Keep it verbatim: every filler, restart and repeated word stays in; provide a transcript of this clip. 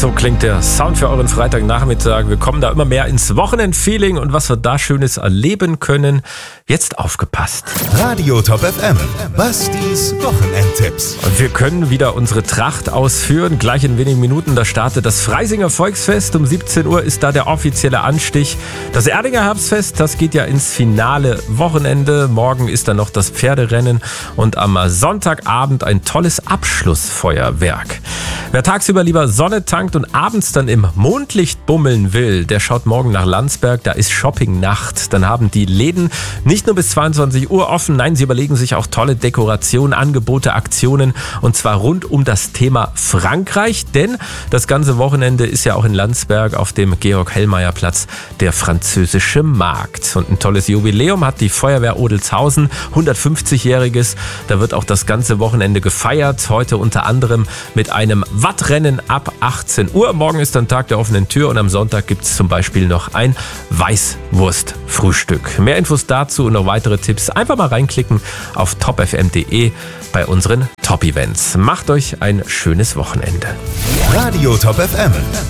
So klingt der Sound für euren Freitagnachmittag. Wir kommen da immer mehr ins Wochenendfeeling und was wir da Schönes erleben können. Jetzt aufgepasst. Radio Top F M. Bastis Wochenendtipps. Und wir können wieder unsere Tracht ausführen. Gleich in wenigen Minuten, da startet das Freisinger Volksfest. Um siebzehn Uhr ist da der offizielle Anstich. Das Erdinger Herbstfest, das geht ja ins finale Wochenende. Morgen ist dann noch das Pferderennen und am Sonntagabend ein tolles Abschlussfeuerwerk. Wer tagsüber lieber Sonne tankt und abends dann im Mondlicht bummeln will, der schaut morgen nach Landsberg. Da ist Shoppingnacht. Dann haben die Läden nicht nur bis zweiundzwanzig Uhr offen, nein, sie überlegen sich auch tolle Dekorationen, Angebote, Aktionen und zwar rund um das Thema Frankreich, denn das ganze Wochenende ist ja auch in Landsberg auf dem Georg-Hellmeier-Platz der französische Markt. Und ein tolles Jubiläum hat die Feuerwehr Odelzhausen, hundertfünfzigjähriges. Da wird auch das ganze Wochenende gefeiert, heute unter anderem mit einem Wattrennen ab achtzehn Uhr. Morgen ist dann Tag der offenen Tür und am Sonntag gibt es zum Beispiel noch ein Weißwurstfrühstück. Mehr Infos dazu und noch weitere Tipps einfach mal reinklicken auf top f m punkt d e bei unseren Top-Events. Macht euch ein schönes Wochenende. Radio Top F M.